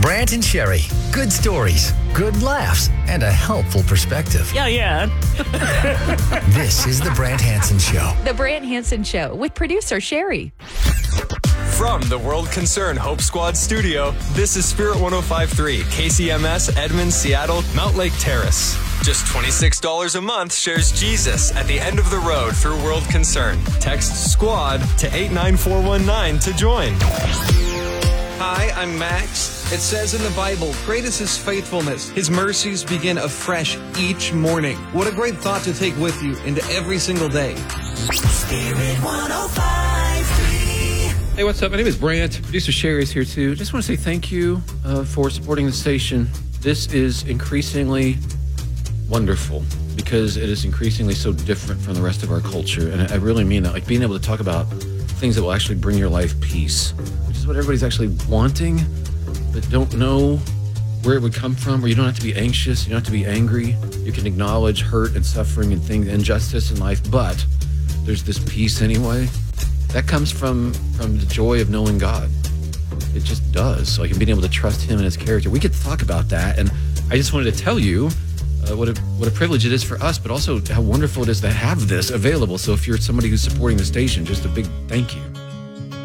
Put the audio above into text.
Brant and Sherry. Good stories, good laughs, and a helpful perspective. Yeah. This is the Brant Hansen Show. The Brant Hansen Show with producer Sherry. From the World Concern Hope Squad studio, this is Spirit 105.3, KCMS, Edmond, Seattle, Mount Lake Terrace. Just $26 a month shares Jesus at the end of the road through World Concern. Text SQUAD to 89419 to join. Hi, I'm Max. It says in the Bible, great is his faithfulness. His mercies begin afresh each morning. What a great thought to take with you into every single day. Spirit 105.3. Hey, what's up? My name is Brant. Producer Sherry is here too. Just want to say thank you for supporting the station. This is increasingly wonderful because it is increasingly so different from the rest of our culture. And I really mean that. Like being able to talk about things that will actually bring your life peace, which is what everybody's actually wanting, but don't know where it would come from. Or you don't have to be anxious. You don't have to be angry. You can acknowledge hurt and suffering and things, injustice in life, but there's this peace anyway. That comes from the joy of knowing God. It just does. Like, and being able to trust Him and His character. We get to talk about that, and I just wanted to tell you what a privilege it is for us, but also how wonderful it is to have this available. So if you're somebody who's supporting the station, just a big thank you.